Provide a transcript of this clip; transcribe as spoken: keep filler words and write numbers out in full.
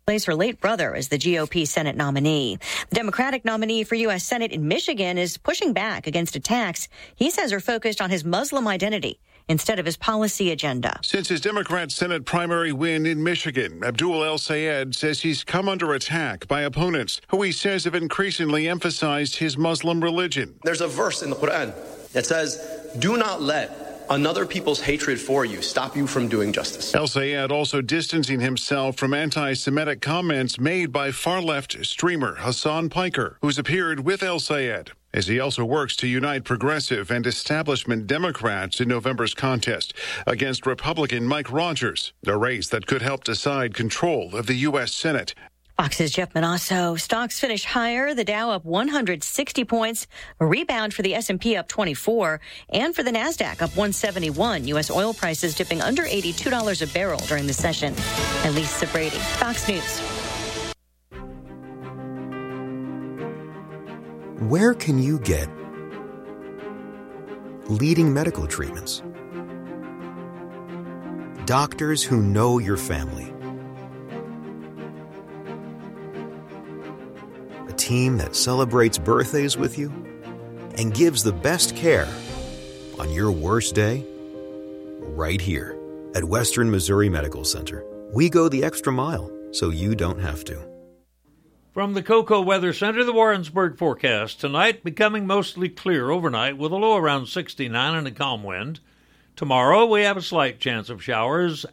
Place her late brother as the G O P Senate nominee. The Democratic nominee for U S Senate in Michigan is pushing back against attacks he says are focused on his Muslim identity instead of his policy agenda. Since his Democrat Senate primary win in Michigan, Abdul El-Sayed says he's come under attack by opponents who he says have increasingly emphasized his Muslim religion. There's a verse in the Quran that says, do not let another people's hatred for you stop you from doing justice. El-Sayed also distancing himself from anti-Semitic comments made by far-left streamer Hassan Piker, who's appeared with El-Sayed, as he also works to unite progressive and establishment Democrats in November's contest against Republican Mike Rogers, a race that could help decide control of the U S Senate. Fox's Jeff Manasso. Stocks finish higher. The Dow up one hundred sixty points. A rebound for the S and P up twenty-four. And for the NASDAQ up one seventy-one. U S oil prices dipping under eighty-two dollars a barrel during the session. And Lisa Brady, Fox News. Where can you get leading medical treatments? Doctors who know your family. Team that celebrates birthdays with you and gives the best care on your worst day right here at Western Missouri Medical Center. We go the extra mile so you don't have to. From the Cocoa Weather Center, the Warrensburg forecast. Tonight becoming mostly clear overnight with a low around sixty-nine and a calm wind. Tomorrow we have a slight chance of showers